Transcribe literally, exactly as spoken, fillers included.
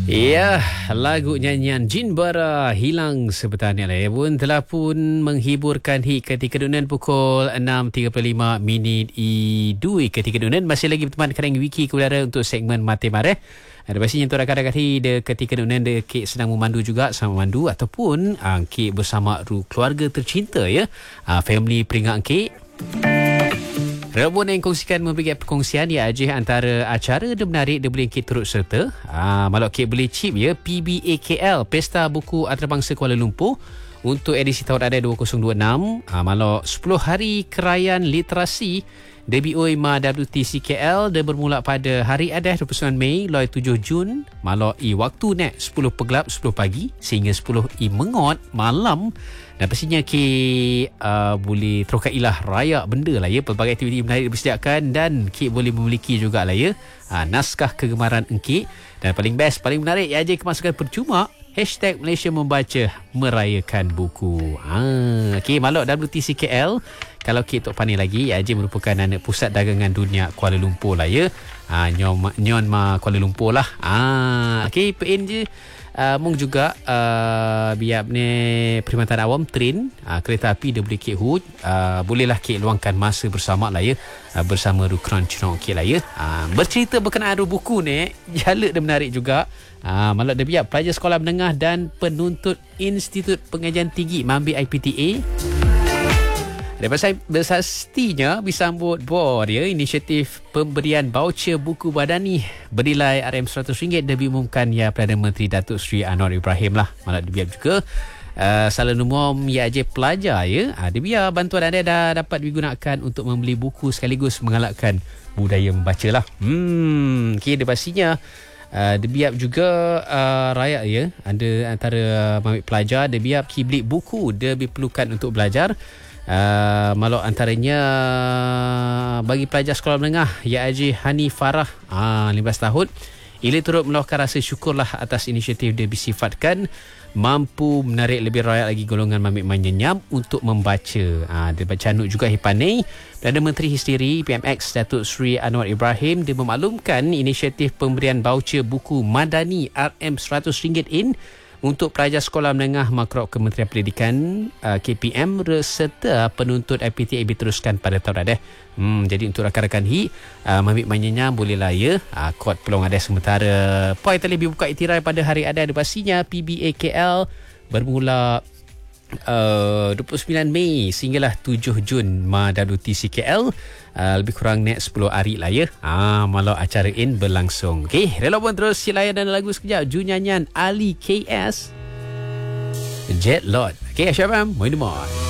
Ya, lagu nyanyian Jin Bara Hilang Sebentar ni lah ya pun telah pun menghiburkan hit ketika dunia pukul enam tiga puluh lima minit I dua ketika dunia. Masih lagi berteman dengan Wiki Kudara untuk segmen Mati Mareh. Ada pastinya untuk rakan-rakan hi de ketika dunia de kek sedang memandu juga sama mandu ataupun uh, kek bersama ru keluarga tercinta ya. Uh, family peringkat kek. Rebun yang kongsikan memberi perkongsian ya ajih antara acara dia menarik dia boleh kit turut serta. Ah malak kit beli chip ya P B A K L Pesta Buku Antarabangsa Kuala Lumpur untuk edisi tahun ada dua ribu dua puluh enam. Ah malak sepuluh hari kerajaan literasi D B O I M A W T C K L dia bermula pada hari Adah dua puluh sembilan Mei loi tujuh Jun malak i waktu nek sepuluh pegelap sepuluh pagi sehingga sepuluh i mengot malam. Dan pastinya ki uh, boleh terokailah raya benda lah ya, pelbagai aktiviti menarik disediakan dan ki boleh memiliki juga lah ya uh, naskah kegemaran engki. Dan paling best, paling menarik ya je kemasukan percuma hashtag Malaysia Membaca Merayakan Buku. Ah, okay, malak W T C K L kalau ki tok pandai lagi ya je merupakan anak pusat dagangan dunia Kuala Lumpur lah ya. Ah, nyon nyon ma Kuala Lumpur lah. Ah, okay, P N je. Uh, mung juga uh, biar ni perkhidmatan awam train uh, kereta api dia boleh kek hut uh, bolehlah kek luangkan masa bersama lah ya uh, bersama Rukran Cunong kek lah ya uh, bercerita berkenaan ru buku ni jalak dia menarik juga uh, malak dia biar pelajar sekolah menengah dan penuntut Institut Pengajian Tinggi mengambil I P T A. Daripada bersastinya disambut board ya inisiatif pemberian voucher buku badani bernilai R M seratus ringgit dia diumumkan ya Perdana Menteri Datuk Seri Anwar Ibrahim lah. Malah dia juga uh, salah umum ya je pelajar ya. Uh, dia biar bantuan anda dah dapat digunakan untuk membeli buku sekaligus mengalakkan budaya membaca lah. Hmm, okay, dia pastinya Uh, dia biar juga uh, rakyat ya ada antara uh, pelajar dia biar kiblik buku dia diperlukan untuk belajar. Uh, malak antaranya bagi pelajar sekolah menengah ya Haji Hani Farah uh, lima belas tahun ia turut meluahkan rasa syukurlah atas inisiatif dia disifatkan mampu menarik lebih rakyat lagi golongan mamik menyenyam untuk membaca. Uh, dia bercanut juga Hipanei Perdana Menteri Histeri P M X Datuk Seri Anwar Ibrahim dia memaklumkan inisiatif pemberian voucher buku madani R M seratus ringgit in untuk pelajar sekolah menengah makrok Kementerian Pendidikan uh, K P M serta penuntut I P T A diteruskan pada tahun ada. Hmm, jadi untuk rakan-rakan hi uh, mamik manyanya bolehlah ya uh, kod peluang ada sementara poin telah dibuka iktirai pada hari ada pastinya P B A K L bermula Uh, dua puluh sembilan Mei sehinggalah tujuh Jun Ma W T C K L uh, lebih kurang net sepuluh hari lah ya ah, malah acara in berlangsung. Okay, rela pun terus silayan dan lagu sekejap Ju nyanyian Ali K S Jet Lot. Okay, Syabam, main demar.